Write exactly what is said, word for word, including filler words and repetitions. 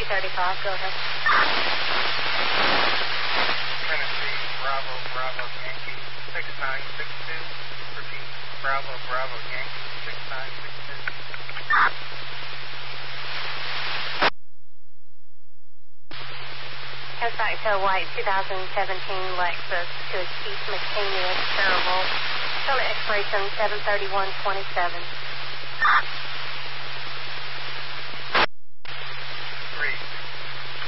thirty-five. Go ahead. Tennessee, Bravo, Bravo, Yankee, six nine six two. Repeat, Bravo, Bravo, Yankee, six nine six two. Goes back to a white two thousand seventeen Lexus to a Keith McKinney. It's terrible. Show me expiration seven thirty-one twenty-seven.